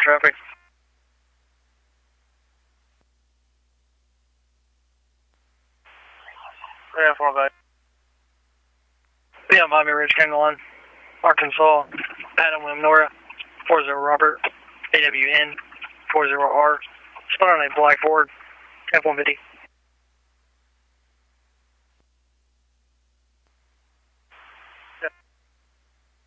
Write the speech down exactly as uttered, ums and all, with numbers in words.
traffic. Yeah, four back. Yeah, Miami Ridge, Kangalan, Arkansas, Adam William Nora, four zero Robert, A W N, four zero R, spot on a black Ford, F one fifty.